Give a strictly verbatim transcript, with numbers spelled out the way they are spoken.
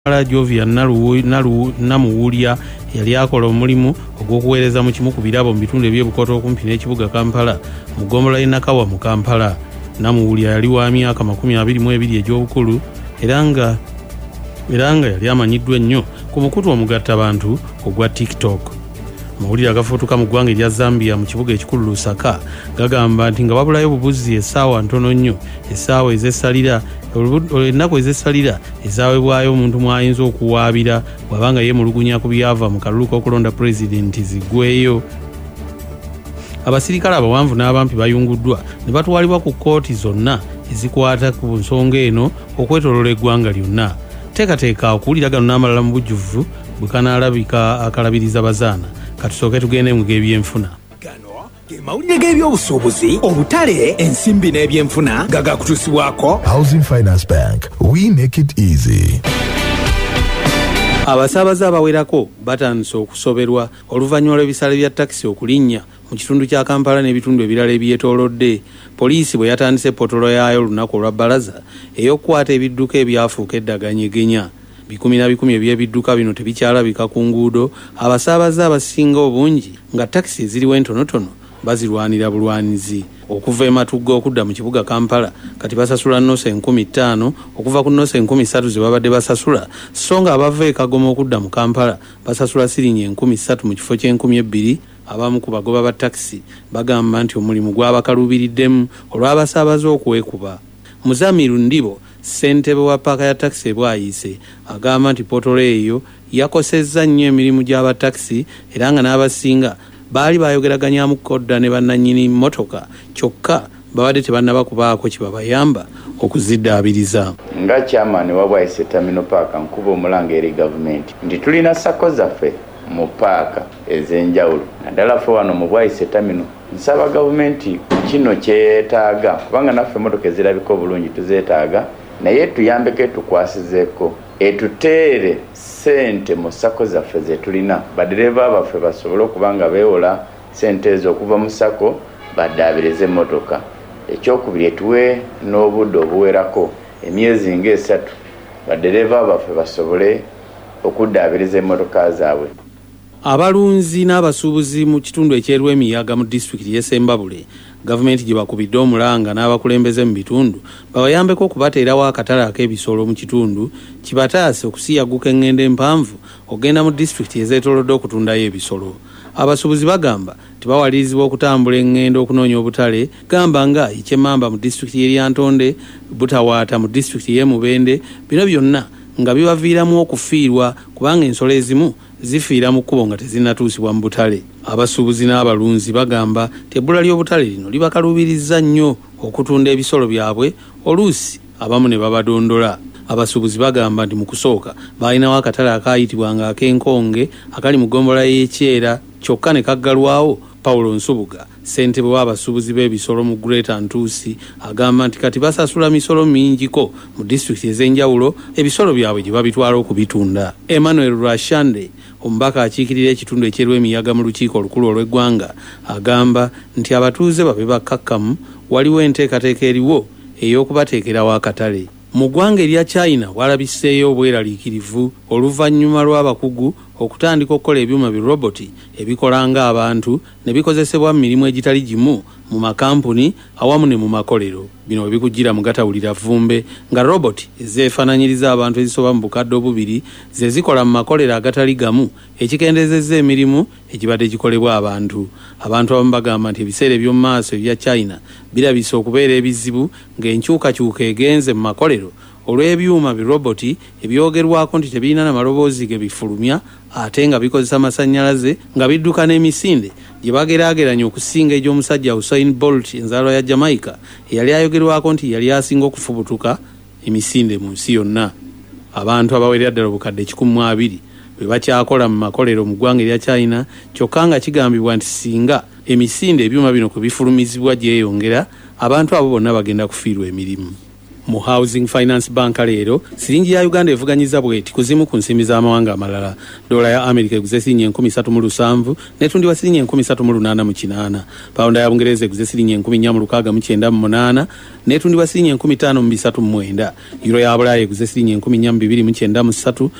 Jovia Nalu Nalu Namuwulya yali akola omulimu ogw'okuweereza mu kimu ku birabo mu bitundu eby'ebukoto okumpi n'ekibuga Kampala mu ggombolola y'e Nakawa mu Kampala. Namuwulya yali wa myaka makumi abiri mu ebiri egy'obukulu era nga era nga yali amanyiddwa ennyo ku mukutu omugattabantu ogwa TikTok. Amawulire agafuutuka mu ggwanga erya Zambia mu kibuga ekikulu Lusaka gagamba nti nga babulayo bubuzi essaawa ntono nnyo essaawa ez'essalira ennaku ez'essalira ezaweebwayo omuntu mwayinza okuwaabira bw'abanga yeemulugunya ku byava mu kalulu k'okulonda pulezidenti ziggweyo. Abasirikale abawanvu n'abampi bayunguddwa ne batwalibwa ku kkooti zonna ezikwata ku nsonga eno okwetooloola eggwanga lyonna. Teekateeka okuwulira gano n'amalala mu bujjuvu bwe kanaalabika akalabiriza bazaana. Katusooke tugende mu g'ebyenfuna. Gano ge mawulire g'ebyobusuubuzi, obutale, ensimbi n'ebyenfuna gagakutuusibwako Housing Finance Bank. We make it easy. Abasaabaze abawerako batandise okusoberwa oluvannyuma lw'ebisale bya takisi okulinnya mu kitundu kya Kampala n'ebitundu ebirala ebyetoolodde. Poliisi bwe yatandise potolo yaayo olunaku olwa bbalaza ey'okukwata ebidduka ebyafuuka eddaganyegenya. Bikumi na bikumi eby'ebidduka bino tebikyalabika ku nguudo, abasaabaze abasinga obungi nga takisi eziriwo entonotono bazirwanira bulwanizi. Okuva e Matugga okudda mu kibuga Kampala kati basasula nnosa enkumi ttaano okuva ku nnosa enkumi ssatu ze babadde basasula, so nga abava e Kagoma okudda mu Kampala basasula siringi enkumi ssatu mu kifo ky'enkumi ebbiri. Abamu ku bagoba ba takisi bagamba nti omulimu gw'abakaluubiriddemu olw'abasaabaze okwekuba. Muzamiru Ndibo, ssentebe wa paaka ya takisi e Bwayiise, agamba nti potolo eyo yakosezza nnyo emirimu gy'abatakisi era nga n'abasinga baali bayogeraganyaamu kodda ne bannannyini mmotoka kyokka babadde tebannaba kubaako kibabayamba okuziddaabiriza. Nga chairman wa Bwayiise Terminal Park nkuba omulanga eri gavumenti nti tulina sako zaffe mu paaka ez'enjawulo naddala ffe wano mu Bwayiise Terminal. Nsaba gavumenti kino kyetaaga kubanga naffe emmotoka ezirabika obulungi tuzeetaaga, naye tuyambeko etukwasizeeko etuteere ssente mu sako zaffe ze tulina badereva baffe basobole okuba nga beewola ssente ezo okuva mu sako baddaabirize emmotoka. Ekyokubiri etuwe n'obudde obuwerako emyezi ng'esatu badereva baffe basobole okuddaabiriza emmotoka zaabwe. Abalunzi n'abasuubuzi mu kitundu ekyeru emiyaga mu disitulikiti y'e Sembabule gavumenti gye bakubidde omulanga n'abakulembeze mu bitundu babayambeko okubateerawo akatale ak'ebisolo mu kitundu kibataase okusiyaguka engendo empanvu ogenda mu disitulikiti ezeetoolodde okutundayo ebisolo. Abasuubuzi bagamba tibawalirizibwa okutambula engendo okunoonya obutale gamba nga Ikyemamba mu disitulikiti y'e Lyantonde, Butawaata mu disitulikiti y'e Mubende, bino byonna nga bibaviiramu okufiirwa kubanga ensolo ezimu zifiira mu kkubo nga tezinnatuusibwa mu butale. Abasuubuzi n'abalunzi bagamba nti ebbula ly'obutale lino libakaluubiriza nnyo okutunda ebisolo byabwe, oluusi abamu ne babadondola. Abasuubuzi bagamba nti mu kusooka baalinawo akatale akaayitibwanga ak'enkonge akali mu ggombolola y'ekyera kyokka ne kaggalwawo. Paulo Nsubuga, ssentebe w'abasuubuzi b'ebisolo mu Greater Ntuusi, agamba nti kati basasula misolo mingiko mu disitulikiti ez'enjawulo ebisolo byabwe gye babitwala okubitunda. Emmanuel Rwashande, omubaka akiikirira ekitundu ekyeru emiyaga mu lukiiko olukulu olw'eggwanga, agamba nti abatuuze babe bakkakkamu waliwo enteekateeka eriwo ey'okubateekerawo akatale. Mu ggwanga erya China walabiseeyo obweraliikirivu oluvannyuma lw'abakugu okutandika okukola ebyuma bi roboti ebikola nga abantu ne bikozesebwa mu mirimu egitali gimu mu makampuni awamu ne mu makolero. Bino bwe bikujjira mu Gatawulira Vumbe nga roboti ezeefaananyiriza abantu ezisoba mu bukadde obubiri ze zikola mu makolero agatali gamu ekikendezezza emirimu egibadde gikolebwa abantu. Abantu abamu bagamba nti ebiseera eby'omu maaso ebya China birabise okubeera ebizibu ng'enkyukakyuka egenze mu makolero olw'ebyuma bi roboti ebyogerwako nti tebirina na maloboozi ge bifulumya ate nga bikozesa masannyalaze nga bidduka n'emisinde gye bageraageranya okusinga egy'omusajja Usain Bolt enzaalwa ya Jamaica eyali ayogerwako nti yali asinga okufubutuka emisinde mu nsi yonna. Abantu abawerera ddala obukadde kikumi mu abiri bwe bakyakola mu makolero mu ggwanga erya China kyokka nga kigambibwa nti singa emisinde ebyuma bino kwe bifulumizibwa gyeyongera abantu abo bonna bagenda kufiirwa emirimu. Mu Housing Finance Bank leero siringi ya Uganda evuganyiza bweti kuzimu ku nsimbi z'amawanga amalala. Dola ya Amerika eguze siringi enkumi ssatu mu lusanvu netundibwa siringi enkumi ssatu mu lunaana mu kinaana. Pawunda ya Bungereza eguze siringi enkumi nnya mu lukaaga mu kyenda mu munaana netundibwa siringi enkumi ttaano mu bisatu mu mwenda. Euro ya Bulaaya eguze siringi enkumi nnya mu bibiri mu kyenda mu ssatu